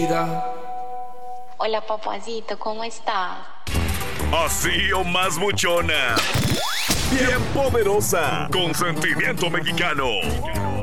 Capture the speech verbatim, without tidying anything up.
Hola, papacito, ¿cómo estás? Así o más buchona. Bien poderosa. Con sentimiento mexicano.